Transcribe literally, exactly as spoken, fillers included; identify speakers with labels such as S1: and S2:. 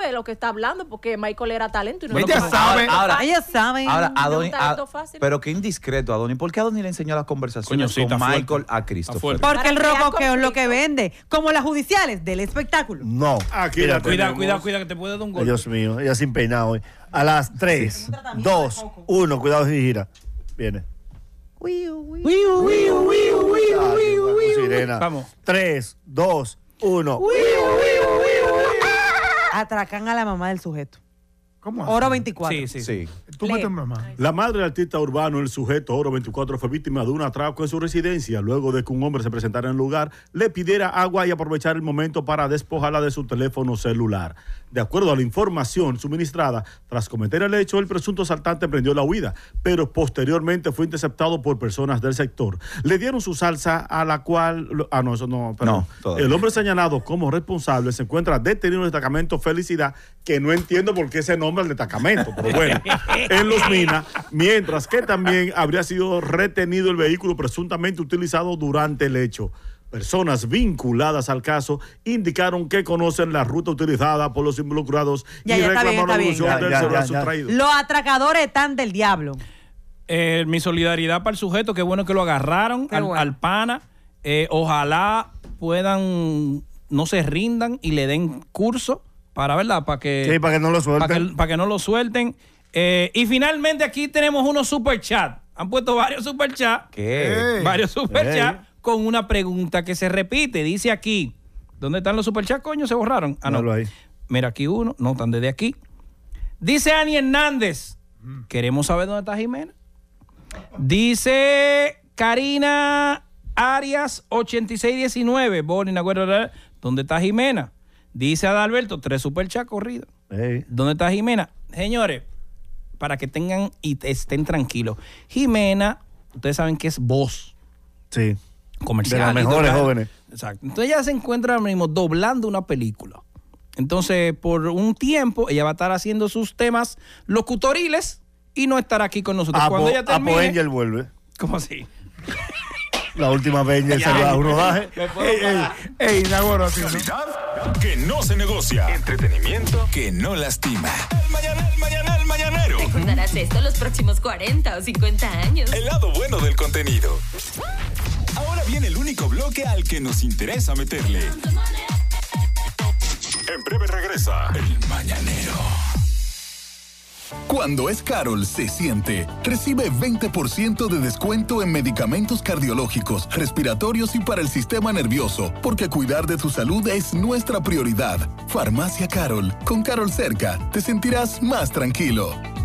S1: sabe de lo que está hablando porque Michael era talento. Y no
S2: ella
S1: lo
S2: sabe.
S3: Ahora, ella sabe.
S2: Ahora,
S1: Es un
S2: Adonis,
S1: talento
S2: a,
S1: fácil.
S2: pero qué indiscreto, Adonis. ¿Por qué Adonis le enseñó las conversaciones
S4: Coño, sí,
S2: con
S4: está
S2: Michael
S4: fuerte.
S2: a
S4: Está
S2: Christopher?
S4: fuerte.
S3: Porque el
S1: Para crear
S3: roboqueo es lo que
S1: conflicto.
S3: vende. Como las judiciales del espectáculo.
S5: No.
S6: Aquí
S5: Mira,
S6: la
S4: Cuidado,
S6: tenemos.
S4: cuidado, cuidado, que te puede dar un
S5: Ay,
S4: golpe.
S5: Dios mío, ella sin peinado hoy. A las tres, dos, uno, cuidado si gira. Viene. Sirena.
S4: Vamos.
S5: tres, dos, uno.
S3: Atracan a la mamá del sujeto.
S2: ¿Cómo
S3: Oro
S2: así?
S3: veinticuatro.
S4: Sí, sí.
S2: Sí.
S6: Tú
S1: Lee.
S6: metes mamá. La madre del artista urbano, el sujeto Oro veinticuatro, fue víctima de un atraco en su residencia luego de que un hombre se presentara en el lugar, le pidiera agua y aprovechar el momento para despojarla de su teléfono celular. De acuerdo a la información suministrada, tras cometer el hecho, el presunto asaltante emprendió la huida, pero posteriormente fue interceptado por personas del sector. Le dieron su salsa, a la cual... Ah, no, eso no, perdón.
S2: No, todavía.
S6: El hombre señalado como responsable se encuentra detenido en el destacamento Felicidad, que no entiendo por qué ese nombre al destacamento, pero bueno, en Los Minas, mientras que también habría sido retenido el vehículo presuntamente utilizado durante el hecho. Personas vinculadas al caso indicaron que conocen la ruta utilizada por los involucrados
S3: Ya,
S6: y
S3: ya, está bien,
S6: reclamaron la
S3: está bien.
S6: devolución
S5: Ya,
S6: del
S5: ya,
S6: celular
S5: ya, ya.
S6: sustraído.
S3: Los atracadores están del diablo.
S4: Eh, mi solidaridad para el sujeto, qué bueno que lo agarraron
S3: Qué
S4: al,
S3: bueno.
S4: al pana. Eh, ojalá puedan, no se rindan y le den curso para, ¿verdad? Para que,
S5: Sí, para que no lo
S4: para
S5: suelten.
S4: que, para que no lo suelten. Eh, y finalmente aquí tenemos unos superchats. Han puesto varios superchats.
S2: ¿Qué?
S4: Varios superchats
S5: Ey.
S4: con una pregunta que se repite. Dice aquí, ¿dónde están los superchats, coño? ¿Se borraron? Ah, no.
S5: Míralo ahí.
S4: Mira aquí uno, no están desde aquí. Dice Ani Hernández, queremos saber dónde está Jimena. Dice Karina Arias ochenta y seis diecinueve, Bonnie, ¿no acuerdo? ¿Dónde está Jimena? Dice Adalberto, tres superchats corridos.
S5: Ey.
S4: ¿Dónde está Jimena? Señores, para que tengan y estén tranquilos. Jimena, ustedes saben que es voz
S5: Sí.
S4: comercial.
S5: De las
S4: y
S5: mejores
S4: doblar.
S5: jóvenes.
S4: Exacto. Entonces ella se encuentra ahora mismo doblando una película. Entonces, por un tiempo, ella va a estar haciendo sus temas locutoriles y no estará aquí con nosotros.
S5: Apo,
S4: Cuando ella
S5: Apo
S4: termine...
S5: Angel vuelve.
S4: ¿Cómo así?
S5: La última vez Angel salió a un rodaje.
S2: Ey, ey, ey, Nagoro, así, ¿no?
S7: Calidad que no se negocia. Entretenimiento que no lastima. El mañanero, el mañanero, el mañanero.
S8: Recordarás esto los próximos cuarenta o cincuenta años.
S7: El lado bueno del contenido. Ahora viene el único bloque al que nos interesa meterle. En breve regresa El Mañanero. Cuando es Carol, se siente. Recibe veinte por ciento de descuento en medicamentos cardiológicos, respiratorios y para el sistema nervioso, porque cuidar de tu salud es nuestra prioridad. Farmacia Carol. Con Carol cerca, te sentirás más tranquilo.